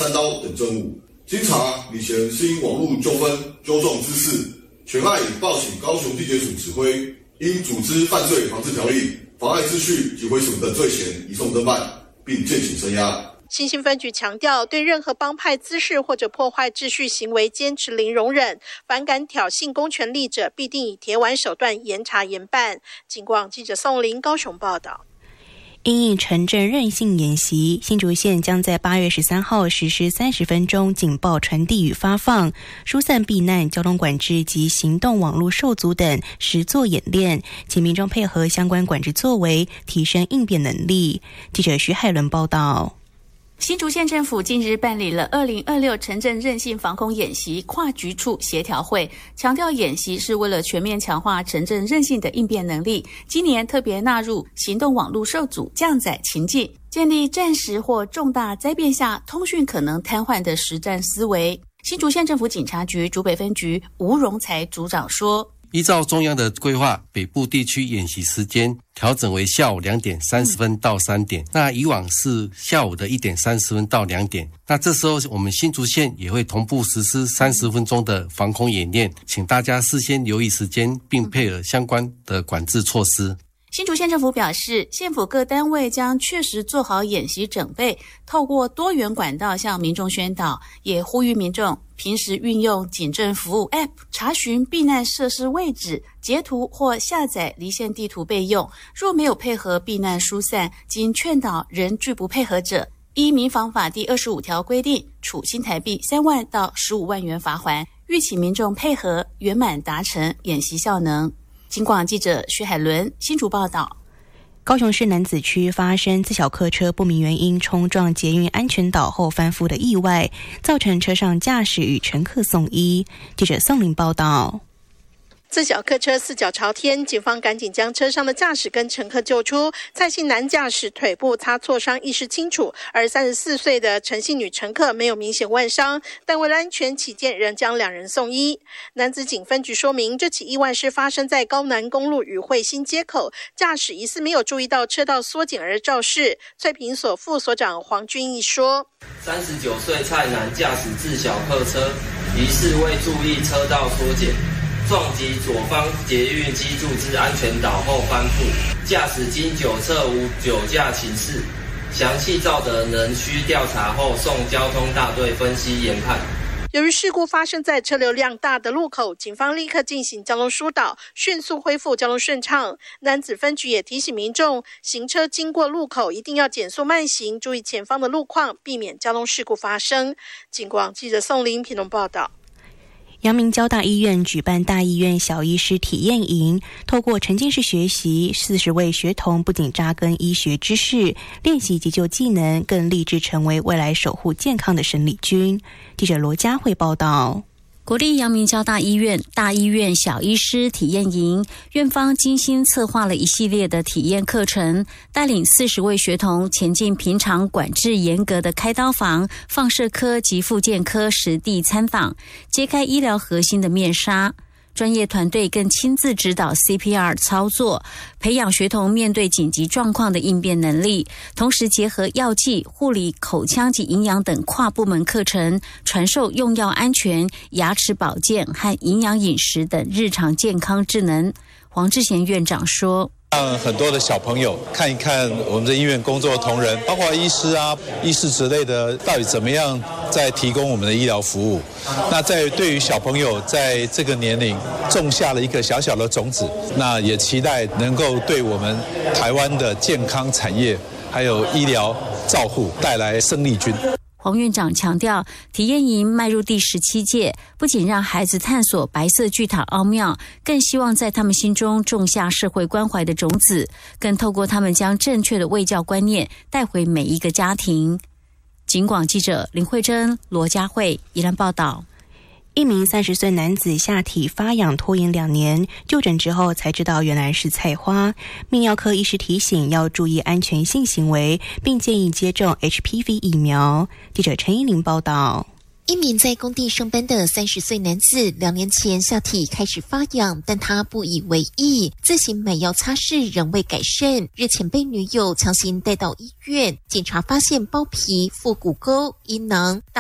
3刀等证物。经查，李贤是因网络纠纷纠众滋事，全案已报请高雄地检署指挥，因组织犯罪防治条例、妨碍秩序及毁损等罪嫌移送侦办，并饯行声押。 新兴分局强调，对任何帮派滋事或者破坏秩序行为坚持零容忍，反敢挑衅公权力者，必定以铁腕手段严查严办。警广记者宋林高雄报道。 因应城镇韧性演习，新竹县将在8月13号实施30分钟警报传递与发放、疏散避难、交通管制及行动网络受阻等实作演练，请民众配合相关管制作为，提升应变能力。记者徐海伦报道。 新竹县政府近日办理了2026城镇韧性防空演习跨局处协调会，强调演习是为了全面强化城镇韧性的应变能力。今年特别纳入行动网络受阻降载情境，建立战时或重大灾变下通讯可能瘫痪的实战思维。新竹县政府警察局竹北分局吴荣才组长说， 依照中央的规划，北部地区演习时间调整为下午2点30分到3点，那以往是下午的1点30分到2点。那这时候我们新竹县也会同步实施30分钟的防空演练，请大家事先留意时间，并配合相关的管制措施。 新竹县政府表示，县府各单位将确实做好演习准备，透过多元管道向民众宣导，也呼吁民众平时运用警政服务 App 查询避难设施位置，截图或下载离线地图备用。若没有配合避难疏散，经劝导仍拒不配合者，依民防法第25条规定，处新台币3万到15万元罚锾。吁请民众配合，圆满达成演习效能。警广记者徐海伦新竹报道。 高雄市楠梓区发生自小客车不明原因冲撞捷运安全岛后翻覆的意外，造成车上驾驶与乘客送医。记者宋林报道。 自小客车四脚朝天，警方赶紧将车上的驾驶跟乘客救出。蔡姓男驾驶腿部擦挫伤意识清楚，而34岁的陈姓女乘客没有明显外伤，但为了安全起见，仍将两人送医。楠梓警分局说明，这起意外是发生在高南公路与会新街口，驾驶疑似没有注意到车道缩减而肇事。翠屏所副所长黄俊义说 ，39岁蔡男驾驶自小客车，疑似未注意车道缩减，撞击左方捷运基柱之安全岛后翻覆，驾驶经酒测无酒驾情事，详细造责仍需调查后送交通大队分析研判。 由于事故发生在车流量大的路口，警方立刻进行交通疏导，迅速恢复交通顺畅。楠梓分局也提醒民众，行车经过路口一定要减速慢行，注意前方的路况，避免交通事故发生。警广记者宋林屏东报道。 阳明交大医院举办大医院小医师体验营，透过沉浸式学习，40位学童不仅扎根医学知识，练习急救技能，更立志成为未来守护健康的生力军。记者罗佳慧报道。 国立阳明交大医院大医院小医师体验营，院方精心策划了一系列的体验课程，带领40位学童前进平常管制严格的开刀房、放射科及复健科实地参访，揭开医疗核心的面纱。专业团队更亲自指导 CPR 操作，培养学童面对紧急状况的应变能力，同时结合药剂、护理、口腔及营养等跨部门课程，传授用药安全、牙齿保健和营养饮食等日常健康智能。黄志贤院长说， 让很多的小朋友看一看我们的医院工作的同仁，包括医师啊、医师之类的，到底怎么样在提供我们的医疗服务。那对于小朋友在这个年龄种下了一个小小的种子，那也期待能够对我们台湾的健康产业还有医疗照护带来生力军。 黄院长强调，体验营迈入第17届，不仅让孩子探索白色巨塔奥妙，更希望在他们心中种下社会关怀的种子，更透过他们将正确的卫教观念带回每一个家庭。警广记者林慧珍、罗佳慧宜兰报道。 一名30岁男子下体发痒拖延2年，就诊之后才知道原来是菜花。泌尿科医师提醒要注意安全性行为，并建议接种 HPV 疫苗。记者陈依玲报道。 一名在工地上班的30岁男子，2年前下体开始发痒，但他不以为意，自行买药擦拭，仍未改善。日前被女友强行带到医院，检查发现包皮、腹股沟、阴囊。